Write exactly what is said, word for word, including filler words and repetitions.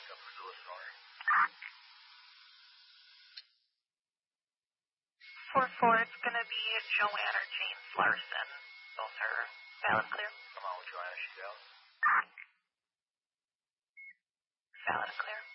backup for Lewis Norrie. four four, it's going to be Joanne or James Larson. Those are valid clear. Come on with Joanna, she's out. Valid clear.